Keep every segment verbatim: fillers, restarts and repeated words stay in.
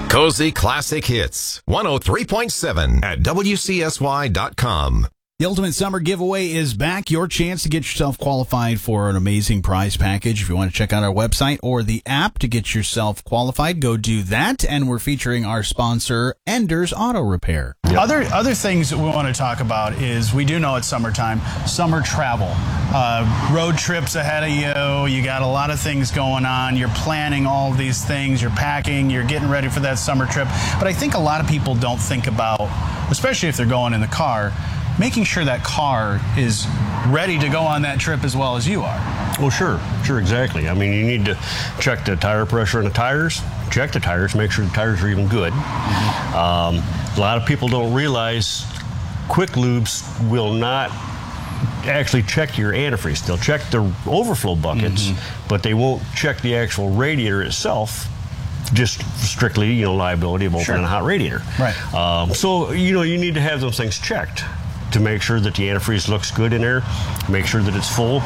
Cozy Classic Hits, one oh three point seven at W C S Y dot com. The Ultimate Summer Giveaway is back. Your chance to get yourself qualified for an amazing prize package. If you want to check out our website or the app to get yourself qualified, go do that. And we're featuring our sponsor, Enders Auto Repair. Yep. Other other things that we want to talk about is we do know it's summertime, summer travel, uh, road trips ahead of you. You got a lot of things going on. You're planning all these things. You're packing. You're getting ready for that summer trip. But I think a lot of people don't think about, especially if they're going in the car, making sure that car is ready to go on that trip as well as you are. Well, sure, sure, exactly. I mean, you need to check the tire pressure in the tires, check the tires, make sure the tires are even good. Mm-hmm. Um, a lot of people don't realize quick lubes will not actually check your antifreeze. They'll check the overflow buckets, mm-hmm. but they won't check the actual radiator itself. Just strictly, you know, liability of opening sure. a hot radiator. Right. Um, so, you know, you need to have those things checked to make sure that the antifreeze looks good in there, make sure that it's full.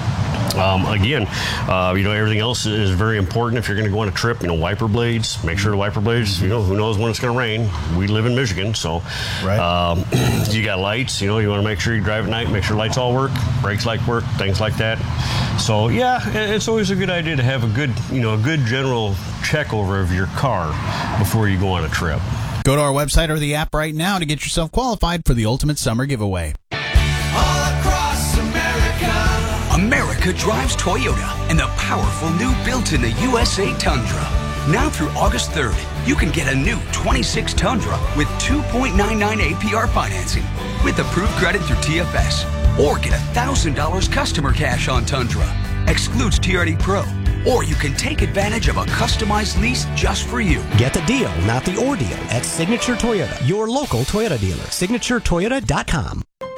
Um, again, uh, you know, everything else is very important if you're going to go on a trip. You know, wiper blades, make sure the wiper blades, you know, who knows when it's going to rain. We live in Michigan, so right. um, you got lights, you know, you want to make sure you drive at night, make sure lights all work, brakes light work, things like that. So, yeah, it's always a good idea to have a good, you know, a good general check over of your car before you go on a trip. Go to our website or the app right now to get yourself qualified for the Ultimate Summer Giveaway. All across America. America drives Toyota and the powerful new built in the U S A Tundra. Now through August third, you can get a new twenty-six Tundra with two point nine nine A P R financing with approved credit through T F S. Or get one thousand dollars customer cash on Tundra. Excludes T R D Pro. Or you can take advantage of a customized lease just for you. Get the deal, not the ordeal, at Signature Toyota, your local Toyota dealer. Signature Toyota dot com.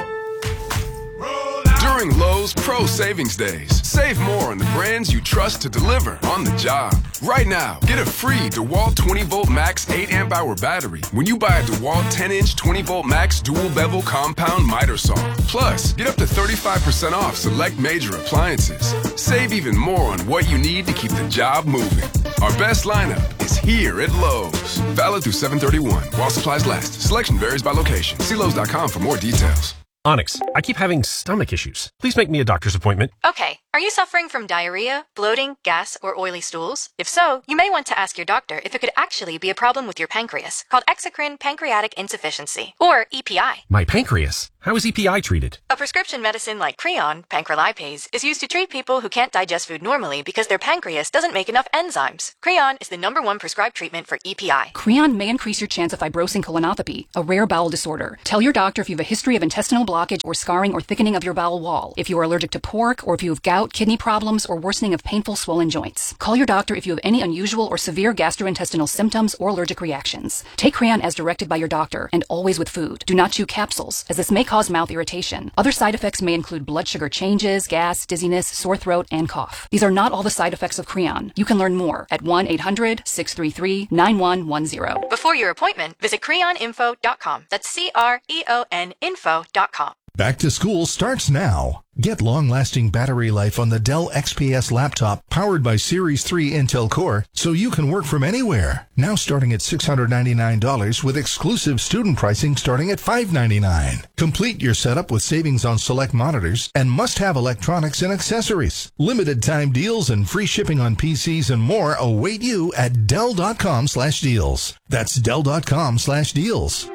During Lowe's Pro Savings Days, save more on the brands you trust to deliver on the job. Right now, get a free DeWalt twenty volt max eight amp hour battery when you buy a DeWalt ten inch twenty volt max dual bevel compound miter saw. Plus, get up to thirty-five percent off select major appliances. Save even more on what you need to keep the job moving. Our best lineup is here at Lowe's. Valid through seven thirty-one while supplies last. Selection varies by location. See Lowe's dot com for more details. Onyx, I keep having stomach issues. Please make me a doctor's appointment. Okay. Are you suffering from diarrhea, bloating, gas, or oily stools? If so, you may want to ask your doctor if it could actually be a problem with your pancreas, called exocrine pancreatic insufficiency, or E P I. My pancreas? How is E P I treated? A prescription medicine like Creon, pancrelipase, is used to treat people who can't digest food normally because their pancreas doesn't make enough enzymes. Creon is the number one prescribed treatment for E P I. Creon may increase your chance of fibrosing colonopathy, a rare bowel disorder. Tell your doctor if you have a history of intestinal blockage or scarring or thickening of your bowel wall, if you are allergic to pork, or if you have gout, kidney problems, or worsening of painful swollen joints. Call your doctor if you have any unusual or severe gastrointestinal symptoms or allergic reactions. Take Creon as directed by your doctor, and always with food. Do not chew capsules, as this may cause mouth irritation. Other side effects may include blood sugar changes, gas, dizziness, sore throat, and cough. These are not all the side effects of Creon. You can learn more at one eight hundred six three three nine one one zero. Before your appointment, visit creon info dot com. That's C R E O N info dot com. Back to school starts now. Get long-lasting battery life on the Dell X P S laptop powered by Series three Intel Core so you can work from anywhere. Now starting at six hundred ninety-nine dollars with exclusive student pricing starting at five hundred ninety-nine dollars. Complete your setup with savings on select monitors and must-have electronics and accessories. Limited time deals and free shipping on P Cs and more await you at Dell dot com slash deals. That's Dell dot com slash deals.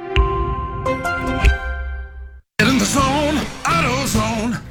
Get in the zone, AutoZone.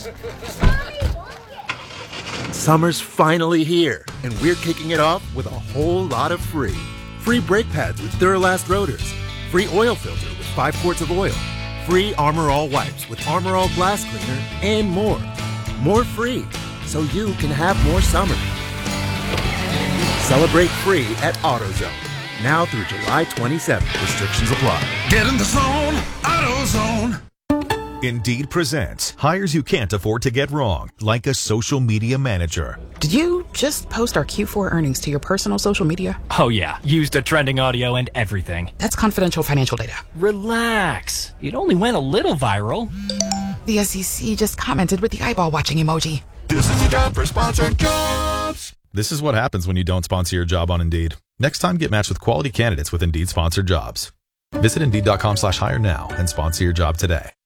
Summer's finally here, and we're kicking it off with a whole lot of free. Free brake pads with Duralast rotors. Free oil filter with five quarts of oil. Free Armor All wipes with Armor All glass cleaner, and more. More free, so you can have more summer. Celebrate free at AutoZone. Now through July twenty-seventh. Restrictions apply. Get in the zone, AutoZone. Indeed presents hires you can't afford to get wrong, like a social media manager. Did you just post our Q four earnings to your personal social media? Oh yeah, used a trending audio and everything. That's confidential financial data. Relax. It only went a little viral. The S E C just commented with the eyeball watching emoji. This is a job for sponsored jobs. This is what happens when you don't sponsor your job on Indeed. Next time, get matched with quality candidates with Indeed sponsored jobs. Visit Indeed.com slash hire now and sponsor your job today.